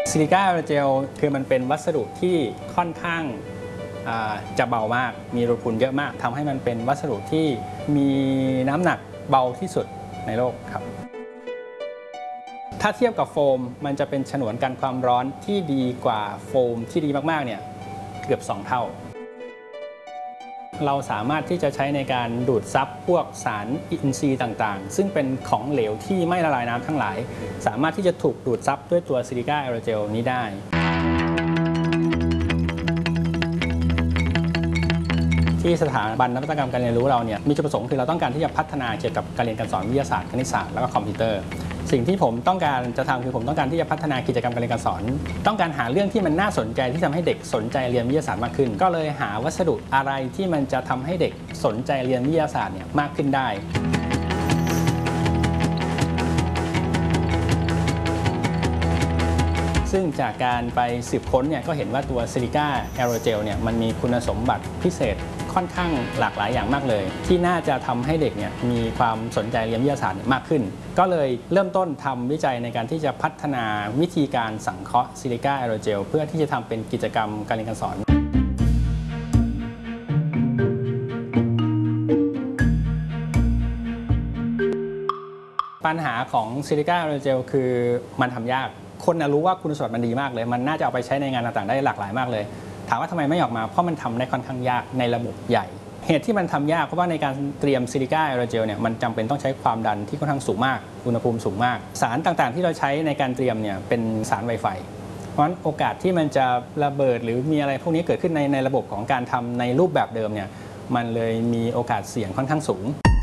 ซิลิก้าแอโรเจลคือมันเป็นวัสดุที่ค่อนข้างจะเบามากมีโมเลกุลเยอะมากทำให้มันเป็นวัสดุที่มีน้ำหนักเบาที่สุดในโลกครับถ้าเทียบกับโฟมมันจะเป็นฉนวนกันความร้อนที่ดีกว่าโฟมที่ดีมากๆเนี่ยเกือบ2 เท่าเราสามารถที่จะใช้ในการดูดซับพวกสารอินทรีย์ต่างๆซึ่งเป็นของเหลวที่ไม่ละลายน้ำทั้งหลายสามารถที่จะถูกดูดซับด้วยตัวซิลิก้าแอโรเจลนี้ได้ที่สถาบันนวัตกรรมการเรียนรู้เราเนี่ยมีจุดประสงค์คือเราต้องการที่จะพัฒนาเกี่ยวกับการเรียนการสอนวิทยาศาสตร์คณิตศาสตร์แล้วก็คอมพิวเตอร์สิ่งที่ผมต้องการจะทำคือผมต้องการที่จะพัฒนากิจกรรมการเรียนการสอนต้องการหาเรื่องที่มันน่าสนใจที่ทำให้เด็กสนใจเรียนวิทยาศาสตร์มากขึ้นก็เลยหาวัสดุอะไรที่มันจะทำให้เด็กสนใจเรียนวิทยาศาสตร์เนี่ยมากขึ้นได้ซึ่งจากการไปสืบค้นเนี่ยก็เห็นว่าตัวซิลิก้าแอโรเจลเนี่ยมันมีคุณสมบัติพิเศษค่อนข้างหลากหลายอย่างมากเลยที่น่าจะทำให้เด็กเนี่ยมีความสนใจเรียนวิทยาศาสตร์มากขึ้นก็เลยเริ่มต้นทำวิจัยในการที่จะพัฒนาวิธีการสังเคราะห์ซิลิก้าแอโรเจลเพื่อที่จะทำเป็นกิจกรรมการเรียนการสอนปัญหาของซิลิก้าแอโรเจลคือมันทำยากคนรู้ว่าคุณสมบัติมันดีมากเลยมันน่าจะเอาไปใช้ในงานต่างๆได้หลากหลายมากเลยถามว่าทำไมไม่ออกมาเพราะมันทำได้ค่อนข้างยากในระบบใหญ่เหตุที่มันทำยากเพราะว่าในการเตรียมซิลิก้าแอโรเจลเนี่ยมันจำเป็นต้องใช้ความดันที่ค่อนข้างสูงมากอุณหภูมิสูงมากสารต่างๆที่เราใช้ในการเตรียมเนี่ยเป็นสารไวไฟเพราะฉะนั้นโอกาสที่มันจะระเบิดหรือมีอะไรพวกนี้เกิดขึ้นในระบบของการทำในรูปแบบเดิมเนี่ยมันเลยมีโอกาสเสี่ยงค่อนข้างสูง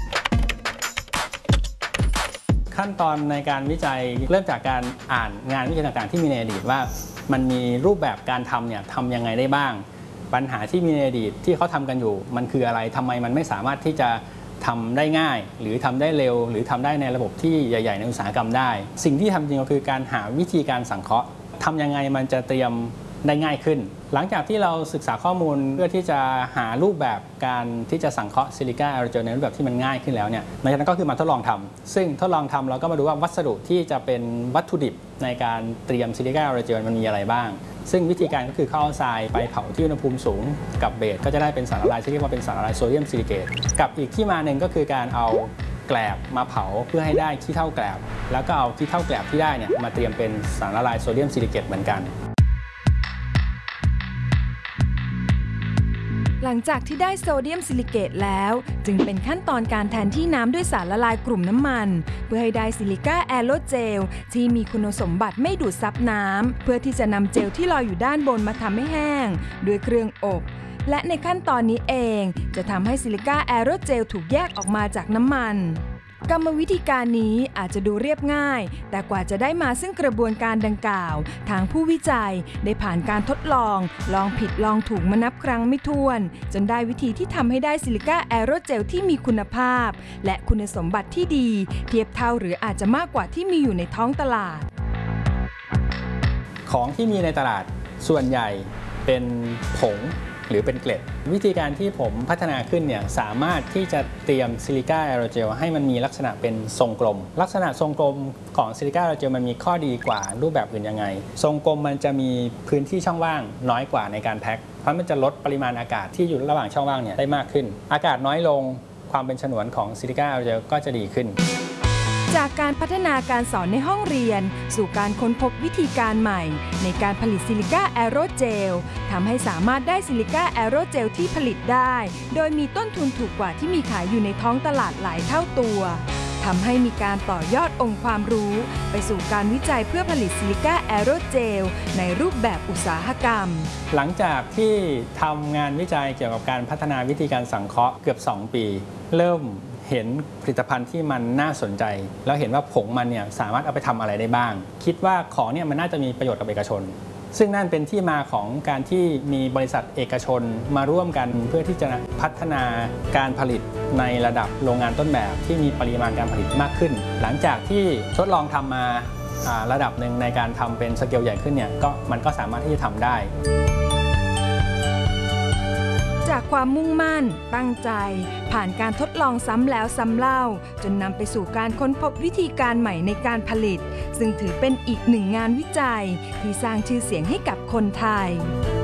ขั้นตอนในการวิจัยเริ่มจากการอ่านงานวิจัยต่างๆที่มีในอดีตว่ามันมีรูปแบบการทำเนี่ยทำยังไงได้บ้างปัญหาที่มีในอดีตที่เขาทำกันอยู่มันคืออะไรทำไมมันไม่สามารถที่จะทำได้ง่ายหรือทำได้เร็วหรือทำได้ในระบบที่ใหญ่ๆในอุตสาหกรรมได้สิ่งที่ทำจริงก็คือการหาวิธีการสังเคราะห์ทำยังไงมันจะเตรียมได้ง่ายขึ้นหลังจากที่เราศึกษาข้อมูลเพื่อที่จะหารูปแบบการที่จะสังเคราะห์ซิลิก้าแอโรเจลในรูปแบบที่มันง่ายขึ้นแล้วเนี่ยในจากนั้นก็คือมาทดลองทำซึ่งทดลองทำเราก็มาดูว่าวัสดุที่จะเป็นวัตถุดิบในการเตรียมซิลิก้าแอโรเจลมันมีอะไรบ้างซึ่งวิธีการก็คือเข้าเอาทรายไปเผาที่อุณหภูมิสูงกับเบสก็จะได้เป็นสารละลายที่เรียกว่าเป็นสารละลายโซเดียมซิลิเกตกับอีกที่มาหนึ่งก็คือการเอาแกลบมาเผาเพื่อให้ได้ขี้เถ้าแกลบแล้วก็เอาขี้เถ้าแกลบที่ได้เนี่ยมาเตรียมเป็นสารละลายโซเดียมซิลิเกตเหมือนกันหลังจากที่ได้โซเดียมซิลิเกตแล้วจึงเป็นขั้นตอนการแทนที่น้ำด้วยสารละลายกลุ่มน้ำมันเพื่อให้ได้ซิลิก้าแอโรเจลที่มีคุณสมบัติไม่ดูดซับน้ำเพื่อที่จะนำเจลที่ลอยอยู่ด้านบนมาทำให้แห้งด้วยเครื่องอบและในขั้นตอนนี้เองจะทำให้ซิลิก้าแอโรเจลถูกแยกออกมาจากน้ำมันกรรมวิธีการนี้อาจจะดูเรียบง่ายแต่กว่าจะได้มาซึ่งกระบวนการดังกล่าวทางผู้วิจัยได้ผ่านการทดลองผิดลองถูกมานับครั้งไม่ถ้วนจนได้วิธีที่ทำให้ได้ซิลิก้าแอโรเจลที่มีคุณภาพและคุณสมบัติที่ดีเทียบเท่าหรืออาจจะมากกว่าที่มีอยู่ในท้องตลาดของที่มีในตลาดส่วนใหญ่เป็นผงหรือเป็นเกล็ดวิธีการที่ผมพัฒนาขึ้นเนี่ยสามารถที่จะเตรียมซิลิก้าแอโรเจลให้มันมีลักษณะเป็นทรงกลมลักษณะทรงกลมของซิลิก้าแอโรเจลมันมีข้อดีกว่ารูปแบบอื่นยังไงทรงกลมมันจะมีพื้นที่ช่องว่างน้อยกว่าในการแพ็คเพราะมันจะลดปริมาณอากาศที่อยู่ระหว่างช่องว่างเนี่ยได้มากขึ้นอากาศน้อยลงความเป็นฉนวนของซิลิก้าแอโรเจลก็จะดีขึ้นจากการพัฒนาการสอนในห้องเรียนสู่การค้นพบวิธีการใหม่ในการผลิตซิลิก้าแอโรเจลทำให้สามารถได้ซิลิก้าแอโรเจลที่ผลิตได้โดยมีต้นทุนถูกกว่าที่มีขายอยู่ในท้องตลาดหลายเท่าตัวทำให้มีการต่อยอดองค์ความรู้ไปสู่การวิจัยเพื่อผลิตซิลิก้าแอโรเจลในรูปแบบอุตสาหกรรมหลังจากที่ทำงานวิจัยเกี่ยวกับการพัฒนาวิธีการสังเคราะห์เกือบ2 ปีเริ่มเห็นผลิตภัณฑ์ที่มันน่าสนใจแล้วเห็นว่าผงมันเนี่ยสามารถเอาไปทำอะไรได้บ้างคิดว่าของเนี่ยมันน่าจะมีประโยชน์กับเอกชนซึ่งนั่นเป็นที่มาของการที่มีบริษัทเอกชนมาร่วมกันเพื่อที่จะพัฒนาการผลิตในระดับโรงงานต้นแบบที่มีปริมาณการผลิตมากขึ้นหลังจากที่ทดลองทำมาระดับหนึ่งในการทำเป็นสเกลใหญ่ขึ้นเนี่ยมันก็สามารถที่จะทำได้จากความมุ่งมั่นตั้งใจผ่านการทดลองซ้ำแล้วซ้ำเล่าจนนำไปสู่การค้นพบวิธีการใหม่ในการผลิตซึ่งถือเป็นอีกหนึ่งงานวิจัยที่สร้างชื่อเสียงให้กับคนไทย